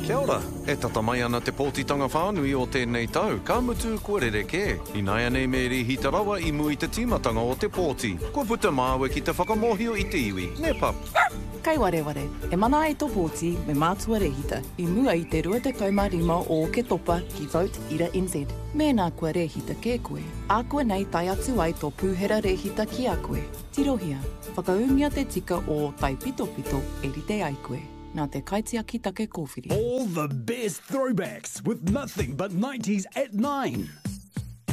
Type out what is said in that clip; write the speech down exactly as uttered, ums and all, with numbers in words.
Kia ora, e tata mai ana te pōtitanga whānui o tēnei tau. Ka mutu kōrere kē. I nai anei me rihita rawa i mui te tīmatanga o te pōti. Kua puta māua ki te whakamohio i te iwi. Ne pap. Kai ware ware, e mana ai tō pōti me mātua rehita. I mua i te rua te kaumārima o ke topa ki Vote Ira N Z. Mēnā kua rehita kē koe. A koe nei tai atu ai tō pūhera rehita ki a koe. Tirohia, whakaungia te tika o tai pito pito e rite ai koe. Nā te kaitia ki take kōwhiri. All the best throwbacks with nothing but nineties at nine.